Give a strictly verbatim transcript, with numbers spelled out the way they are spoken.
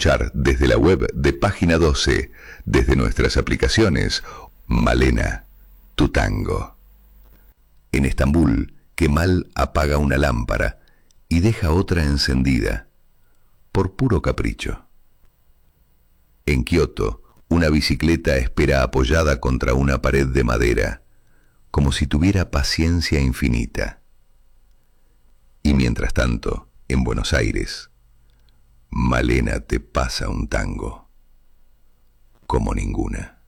escuchar desde la web de Página doce, desde nuestras aplicaciones. Malena, tu tango. En Estambul, Kemal apaga una lámpara y deja otra encendida, por puro capricho. En Kioto, una bicicleta espera apoyada contra una pared de madera, como si tuviera paciencia infinita. Y mientras tanto, en Buenos Aires, Malena te pasa un tango como ninguna.